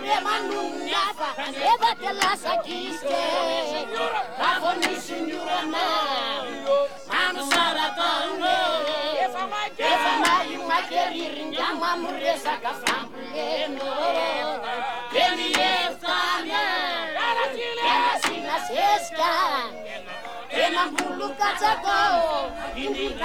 manunyafa eva telasa kiste avoni signora na manu saratonge eva mai makeri njama muresa kafambuleno keni efanya sina seska ena mbulu katsako indika